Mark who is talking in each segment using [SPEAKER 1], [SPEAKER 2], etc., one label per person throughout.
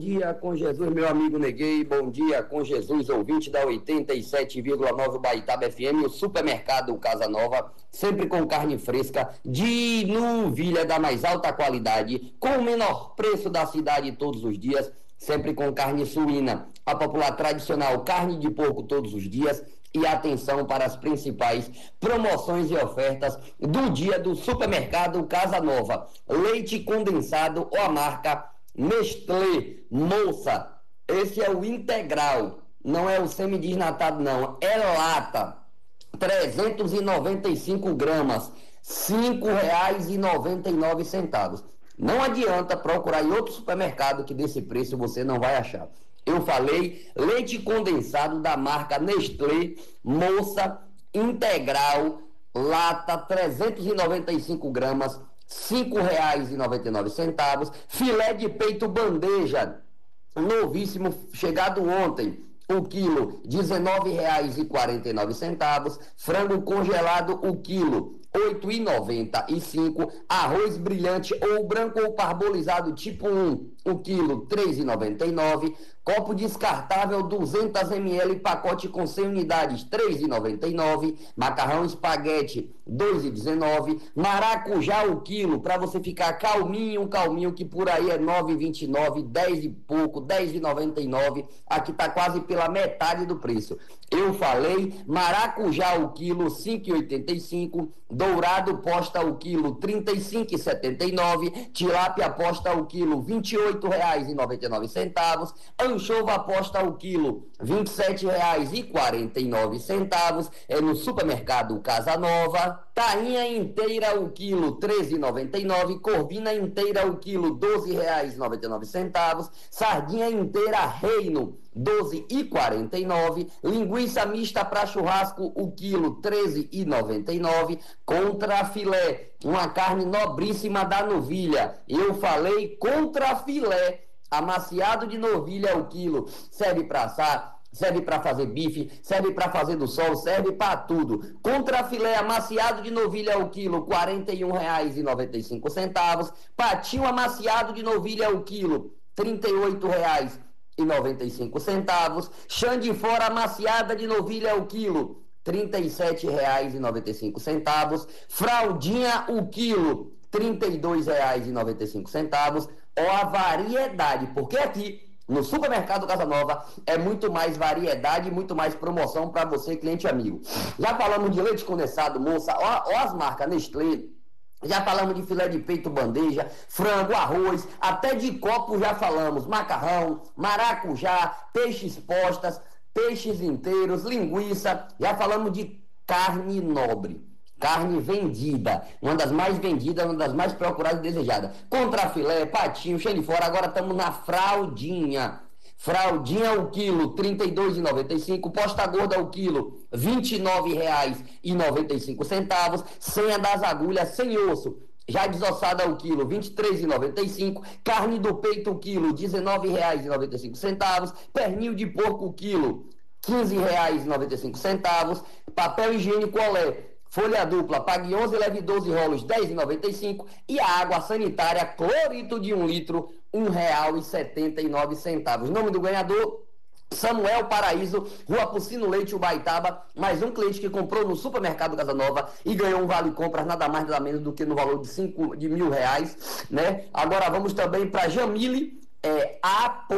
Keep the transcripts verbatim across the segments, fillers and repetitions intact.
[SPEAKER 1] dia com Jesus, meu amigo Neguei. Bom dia com Jesus, ouvinte da oitenta e sete vírgula nove Baitaba F M, o supermercado Casa Nova, sempre com carne fresca, de novilha da mais alta qualidade, com o menor preço da cidade todos os dias, sempre com carne suína, a popular tradicional carne de porco todos os dias. E atenção para as principais promoções e ofertas do dia do supermercado Casa Nova. Leite condensado ou a marca Nestlé Moça. Esse é o integral, não é o semidesnatado não, é lata. trezentos e noventa e cinco gramas, cinco reais e noventa e nove centavos. Não adianta procurar em outro supermercado que desse preço você não vai achar. Eu falei leite condensado da marca Nestlé Moça integral, lata, trezentos e noventa e cinco gramas, cinco reais e noventa e nove centavos. Filé de peito bandeja, novíssimo, chegado ontem, o quilo, dezenove reais e quarenta e nove centavos. Frango congelado, o quilo, oito reais e noventa e cinco centavos. Arroz brilhante ou branco ou parbolizado tipo um, o quilo, três reais e noventa e nove centavos. Copo descartável duzentos mililitros, pacote com cem unidades, três reais e noventa e nove centavos. Macarrão espaguete, dois reais e dezenove centavos. Maracujá o quilo, para você ficar calminho, calminho, que por aí é nove reais e vinte e nove centavos, dez e pouco, dez reais e noventa e nove centavos. Aqui está quase pela metade do preço. Eu falei, maracujá o quilo, cinco reais e oitenta e cinco centavos. Dourado posta o quilo, trinta e cinco reais e setenta e nove centavos. Tilápia posta o quilo, vinte e oito reais e noventa e nove centavos. Anchova posta o quilo, vinte e sete reais e quarenta e nove centavos. É no supermercado Casa Nova. Tainha inteira o quilo, treze reais e noventa e nove centavos. Corvina inteira o quilo, doze reais e noventa e nove centavos. Sardinha inteira Reino, doze reais e quarenta e nove centavos. Linguiça mista para churrasco o quilo, treze reais e noventa e nove centavos. Contra filé, uma carne nobríssima da novilha. Eu falei contra filé, amaciado de novilha o quilo, serve para assar, serve para fazer bife, serve para fazer do sol, serve para tudo. Contra filé amaciado de novilha o quilo, quarenta e um reais e noventa e cinco centavos. Patinho amaciado de novilha o quilo, trinta e oito reais e noventa e cinco centavos. Chã de fora amaciada de novilha o quilo, trinta e sete reais e noventa e cinco centavos. Fraldinha o quilo, trinta e dois reais e noventa e cinco centavos. Ó, a variedade, porque aqui no supermercado Casa Nova é muito mais variedade e muito mais promoção para você, cliente amigo. Já falamos de leite condensado, moça, ó, ó as marcas Nestlé. Já falamos de filé de peito bandeja, frango, arroz, até de copo já falamos, macarrão, maracujá, peixes postas, peixes inteiros, linguiça, já falamos de carne nobre, carne vendida, uma das mais vendidas, uma das mais procuradas e desejadas. Contra filé, patinho, cheio de fora, agora estamos na fraldinha. Fraldinha o quilo, trinta e dois reais e noventa e cinco centavos. Posta gorda o quilo, vinte e nove reais e noventa e cinco centavos. Senha das agulhas sem osso, já desossada o quilo, vinte e três reais e noventa e cinco centavos. Carne do peito o quilo, dezenove reais e noventa e cinco centavos. Pernil de porco o quilo, quinze reais e noventa e cinco centavos. Papel higiênico Olé, folha dupla, pague onze, leve doze rolos, dez reais e noventa e cinco centavos. E a água sanitária, clorito de um litro, um real e setenta e nove centavos. Nome do ganhador, Samuel Paraíso, Rua Pucino Leite, Ubaitaba. Mais um cliente que comprou no supermercado Casa Nova e ganhou um vale compras nada mais nada menos do que no valor de, cinco, de mil reais, né? Agora vamos também para Jamile, é, A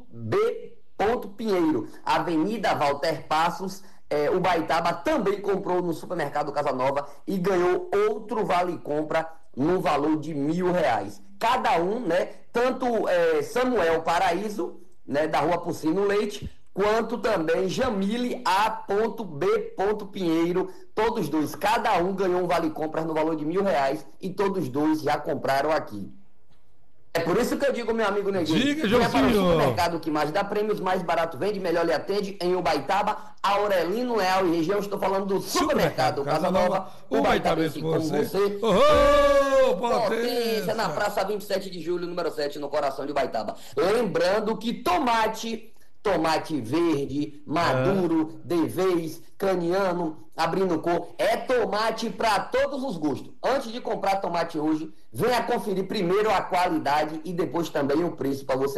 [SPEAKER 1] B Pinheiro, Avenida Walter Passos, é, Ubaitaba, também comprou no supermercado Casa Nova e ganhou outro vale compra no valor de mil reais. Cada um, né? Tanto é, Samuel Paraíso, né, da Rua Pucino Leite, quanto também Jamile A B Pinheiro, todos dois, cada um ganhou um vale compras no valor de mil reais e todos dois já compraram aqui. É por isso que eu digo, meu amigo Neguinho,
[SPEAKER 2] diga,
[SPEAKER 1] que é para o
[SPEAKER 2] Joãozinho.
[SPEAKER 1] supermercado que mais dá prêmios, mais barato vende, melhor lhe atende, em Ubaitaba, Aurelino Leal e região. Estou falando do supermercado Casa Nova, Ubaitabense como você.
[SPEAKER 2] Oh,
[SPEAKER 1] Potência, na Praça vinte e sete de julho, número sete, no coração de Ubaitaba. Lembrando que tomate, tomate verde, maduro, de vez, caniano, abrindo cor, é tomate para todos os gostos. Antes de comprar tomate hoje, venha conferir primeiro a qualidade e depois também o preço para você